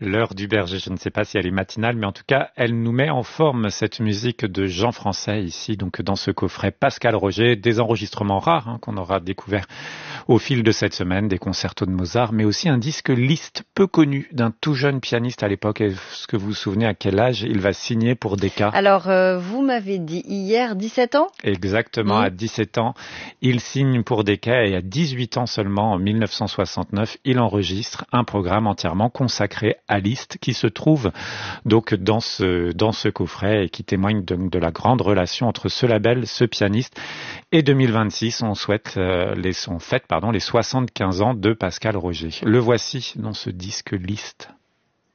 L'heure du berger, je ne sais pas si elle est matinale, mais en tout cas, elle nous met en forme, cette musique de Jean Français, ici, donc dans ce coffret Pascal Roger, des enregistrements rares qu'on aura découvert au fil de cette semaine, des concertos de Mozart, mais aussi un disque Liszt peu connu d'un tout jeune pianiste à l'époque. Est-ce que vous vous souvenez à quel âge il va signer pour Decca? Alors, vous m'avez dit hier 17 ans? Exactement, à 17 ans, il signe pour Decca et à 18 ans seulement, en 1969, il enregistre un programme entièrement consacré à Liszt qui se trouve donc dans ce coffret et qui témoigne de la grande relation entre ce label, ce pianiste et 2026. On fête les 75 ans de Pascal Roger. Le voici dans ce disque Liszt.